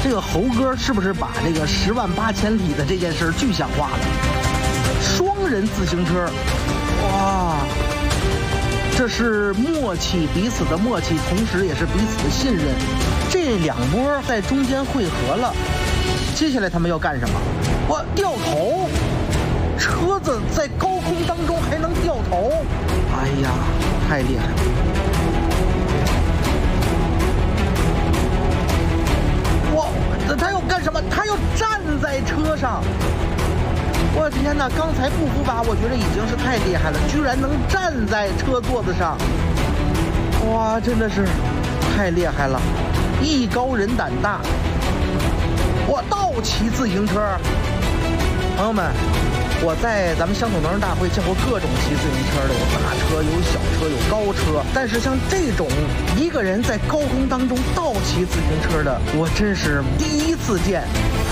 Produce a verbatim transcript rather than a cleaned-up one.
这个猴哥是不是把这个十万八千里的这件事具象化了？双人自行车，哇，这是默契，彼此的默契，同时也是彼此的信任。这两波在中间汇合了，接下来他们要干什么？哇，掉头！车子在高空当中还能掉头，哎呀，太厉害了！哇，他要干什么？他要站在车上！我天哪，刚才不服吧？我觉得已经是太厉害了，居然能站在车座子上！哇，真的是太厉害了，艺高人胆大！哇，倒骑自行车，朋友们。我在咱们乡土能人大会见过各种骑自行车的，有大车，有小车，有高车，但是像这种一个人在高空当中倒骑自行车的，我真是第一次见。